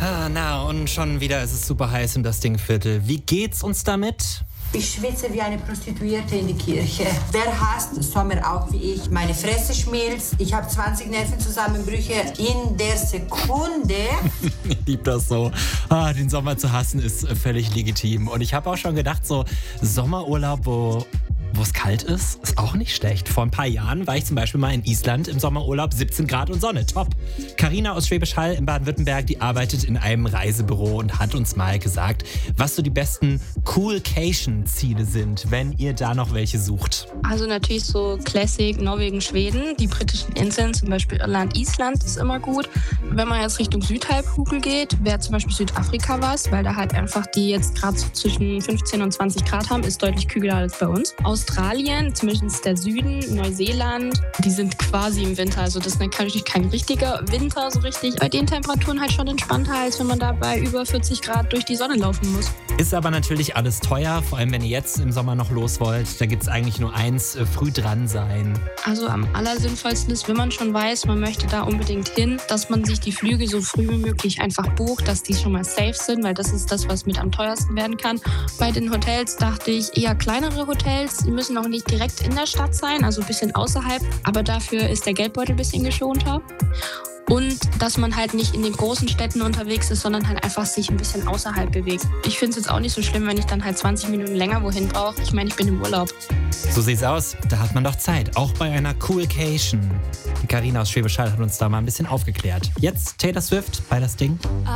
Na, und schon wieder ist es super heiß im das Dingviertel. Wie geht's uns damit? Ich schwitze wie eine Prostituierte in die Kirche. Wer hasst Sommer auch wie ich? Meine Fresse schmilzt. Ich habe 20 Nervenzusammenbrüche in der Sekunde. Ich lieb das so. Den Sommer zu hassen ist völlig legitim. Und ich habe auch schon gedacht, so Sommerurlaub, wo es kalt ist auch nicht schlecht. Vor ein paar Jahren war ich zum Beispiel mal in Island im Sommerurlaub, 17 Grad und Sonne, top. Carina aus Schwäbisch Hall in Baden-Württemberg, die arbeitet in einem Reisebüro und hat uns mal gesagt, was so die besten Coolcation-Ziele sind, wenn ihr da noch welche sucht. Also natürlich so Classic, Norwegen, Schweden, die britischen Inseln, zum Beispiel Irland, Island ist immer gut. Wenn man jetzt Richtung Südhalbkugel geht, wäre zum Beispiel Südafrika was, weil da halt einfach die jetzt gerade so zwischen 15 und 20 Grad haben, ist deutlich kühler als bei uns. Australien, zumindest der Süden, Neuseeland, die sind quasi im Winter. Also das ist natürlich kein richtiger Winter so richtig. Bei den Temperaturen halt schon entspannter, als wenn man da bei über 40 Grad durch die Sonne laufen muss. Ist aber natürlich alles teuer, vor allem wenn ihr jetzt im Sommer noch los wollt. Da gibt es eigentlich nur eins, früh dran sein. Also am allersinnvollsten ist, wenn man schon weiß, man möchte da unbedingt hin, dass man sich die Flüge so früh wie möglich einfach bucht, dass die schon mal safe sind, weil das ist das, was mit am teuersten werden kann. Bei den Hotels dachte ich eher kleinere Hotels. Die müssen auch nicht direkt in der Stadt sein, also ein bisschen außerhalb, aber dafür ist der Geldbeutel ein bisschen geschonter. Und dass man halt nicht in den großen Städten unterwegs ist, sondern halt einfach sich ein bisschen außerhalb bewegt. Ich finde es jetzt auch nicht so schlimm, wenn ich dann halt 20 Minuten länger wohin brauche. Ich meine, ich bin im Urlaub. So sieht's aus. Da hat man doch Zeit. Auch bei einer Coolcation. Die Carina aus Schwäbisch Hall hat uns da mal ein bisschen aufgeklärt. Jetzt Taylor Swift bei das Ding.